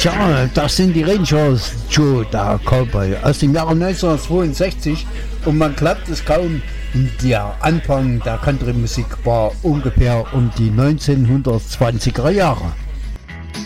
Tja, das sind die Rangers, Joe, der Cowboy, aus dem Jahre 1962 und man glaubt es kaum, der Anfang der Country-Musik war ungefähr um die 1920er Jahre.